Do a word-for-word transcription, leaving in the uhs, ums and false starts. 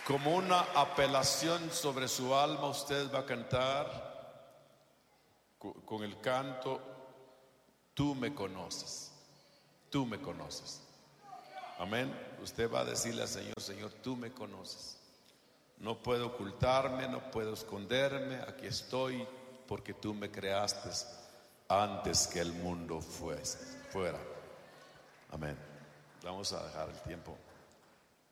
Como una apelación sobre su alma, usted va a cantar con el canto: tú me conoces, tú me conoces. Amén. Usted va a decirle al Señor: Señor, tú me conoces. No puedo ocultarme, no puedo esconderme. Aquí estoy porque tú me creaste antes que el mundo fuese, fuera. Amén. Vamos a dejar el tiempo.